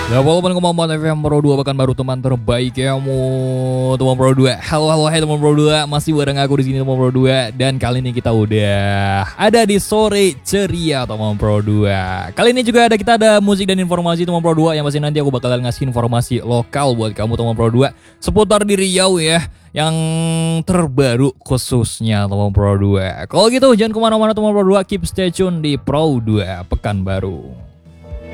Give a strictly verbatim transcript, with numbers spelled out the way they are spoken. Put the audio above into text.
Ya walaupun kemampuan F M Pro dua bahkan baru teman terbaik kamu teman Pro dua. Halo halo hai teman Pro dua, masih bareng aku di sini teman Pro dua dan kali ini kita udah ada di sore ceria teman Pro dua. Kali ini juga ada kita ada musik dan informasi teman Pro dua yang pasti nanti aku bakalan ngasih informasi lokal buat kamu teman Pro dua seputar di Riau ya, yang terbaru khususnya teman Pro dua. Kalau gitu jangan kemana-mana teman Pro dua, keep stay tune di Pro dua Pekanbaru.